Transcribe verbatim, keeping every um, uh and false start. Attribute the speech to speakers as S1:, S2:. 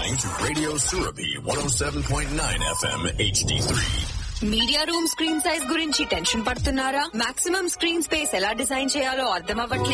S1: listening to Radio Surabhi one oh seven point nine F M H D three.
S2: Media room screen size గురించి tension పడుతున్నారా? Maximum screen space ఎలా design చేయాలో అర్థం అవ్వట్లేదు.